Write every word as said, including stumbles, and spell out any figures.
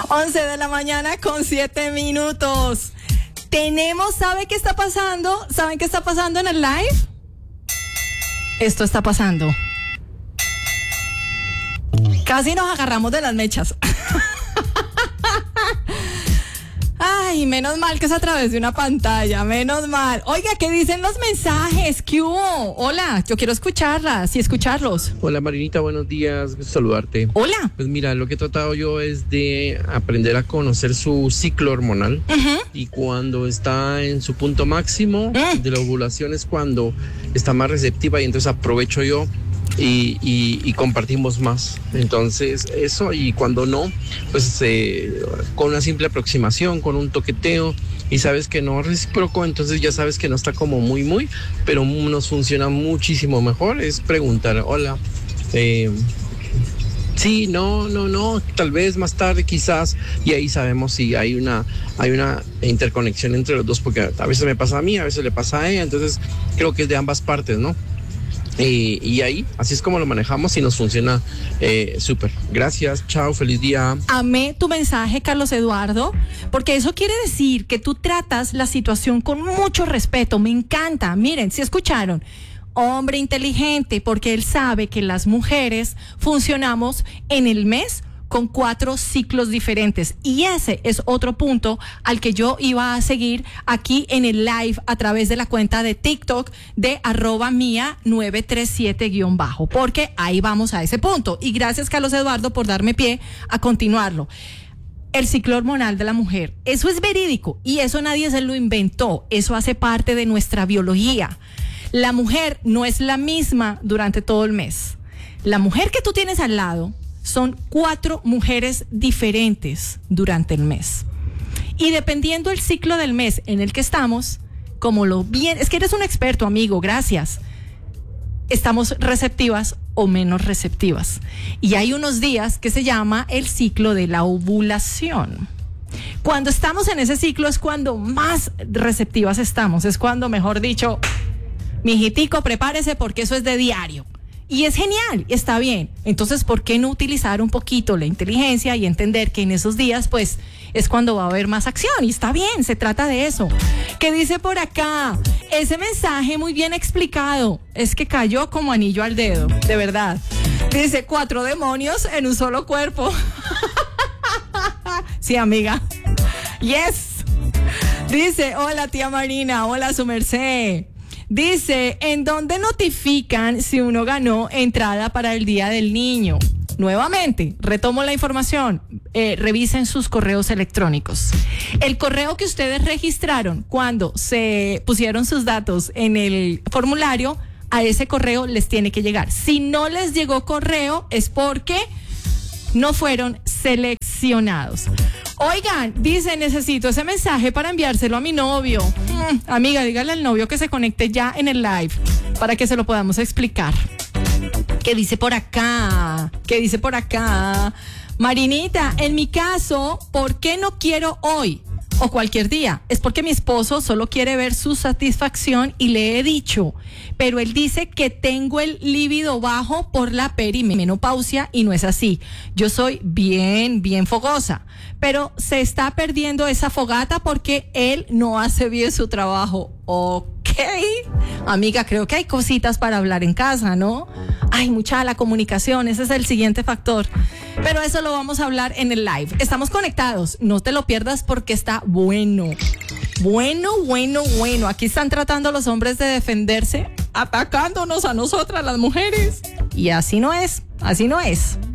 once de la mañana con siete minutos. Tenemos, ¿sabe qué está pasando? ¿Saben qué está pasando en el live? Esto está pasando. Casi nos agarramos de las mechas. Ay, menos mal que es a través de una pantalla, menos mal. Oiga, ¿qué dicen los mensajes? ¿Qué hubo? Hola, yo quiero escucharlas y escucharlos. Hola Marinita, buenos días, gusto saludarte. Hola. Pues mira, lo que he tratado yo es de aprender a conocer su ciclo hormonal. Uh-huh. Y cuando está en su punto máximo uh. de la ovulación es cuando está más receptiva y entonces aprovecho yo Y, y, y compartimos más. Entonces eso, y cuando no, pues eh, con una simple aproximación, con un toqueteo, y sabes que no recíproco, entonces ya sabes que no está como muy muy, pero nos funciona muchísimo mejor. Es preguntar, hola, eh, sí, no, no, no, tal vez más tarde quizás, y ahí sabemos si hay una hay una interconexión entre los dos, porque a veces me pasa a mí, a veces le pasa a ella, entonces creo que es de ambas partes, ¿no? Y, y ahí, así es como lo manejamos y nos funciona eh, súper. Gracias, chao, feliz día. Amé tu mensaje, Carlos Eduardo, porque eso quiere decir que tú tratas la situación con mucho respeto. Me encanta. Miren, si escucharon, hombre inteligente, porque él sabe que las mujeres funcionamos en el mes con cuatro ciclos diferentes. Y ese es otro punto al que yo iba a seguir aquí en el live a través de la cuenta de TikTok de arroba mía nueve tres siete guión bajo, porque ahí vamos a ese punto. Y gracias, Carlos Eduardo, por darme pie a continuarlo. El ciclo hormonal de la mujer, eso es verídico y eso nadie se lo inventó, eso hace parte de nuestra biología. La mujer no es la misma durante todo el mes. La mujer que tú tienes al lado son cuatro mujeres diferentes durante el mes. Y dependiendo el ciclo del mes en el que estamos, como lo bien, es que eres un experto, amigo, gracias. Estamos receptivas o menos receptivas. Y hay unos días que se llama el ciclo de la ovulación. Cuando estamos en ese ciclo es cuando más receptivas estamos, es cuando, mejor dicho, mijitico, prepárese porque eso es de diario. Y es genial, está bien. Entonces, ¿por qué no utilizar un poquito la inteligencia y entender que en esos días, pues, es cuando va a haber más acción? Y está bien, se trata de eso. ¿Qué dice por acá? Ese mensaje muy bien explicado. Es que cayó como anillo al dedo, de verdad. Dice, cuatro demonios en un solo cuerpo. Sí, amiga. Yes. Dice, hola tía Marina, hola su merced. Dice, ¿en dónde notifican si uno ganó entrada para el Día del Niño? Nuevamente, retomo la información, eh, revisen sus correos electrónicos. El correo que ustedes registraron cuando se pusieron sus datos en el formulario, a ese correo les tiene que llegar. Si no les llegó correo, es porque no fueron seleccionados. Oigan, dice, necesito ese mensaje para enviárselo a mi novio. Mm, amiga, dígale al novio que se conecte ya en el live para que se lo podamos explicar. ¿Qué dice por acá? ¿Qué dice por acá? Marinita, en mi caso, ¿por qué no quiero hoy o cualquier día? Es porque mi esposo solo quiere ver su satisfacción y le he dicho, pero él dice que tengo el líbido bajo por la perimenopausia y no es así. Yo soy bien, bien fogosa, pero se está perdiendo esa fogata porque él no hace bien su trabajo. Ok, amiga, creo que hay cositas para hablar en casa, ¿no? Ay, mucha la comunicación, ese es el siguiente factor. Pero eso lo vamos a hablar en el live. Estamos conectados, no te lo pierdas porque está bueno. Bueno, bueno, bueno. Aquí están tratando los hombres de defenderse, atacándonos a nosotras las mujeres. Y así no es, así no es.